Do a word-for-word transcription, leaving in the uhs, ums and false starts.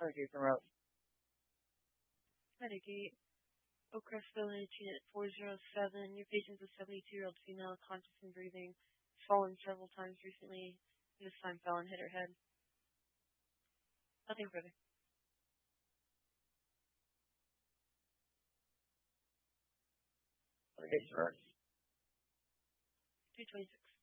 Stargate Road. Medicaid. Oakcrest Village, Unit four oh seven. Your patient's a seventy-two-year-old female, conscious and breathing, fallen several times recently. This time fell and hit her head. Nothing further. Stargate Road. two twenty-six.